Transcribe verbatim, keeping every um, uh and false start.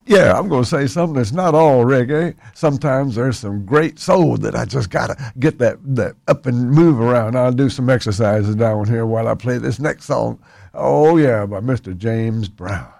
Yeah, I'm going to say something that's not all reggae. Sometimes there's some great soul that I just got to get that, that up and move around. I'll do some exercises down here while I play this next song. Oh, yeah, by Mister James Brown.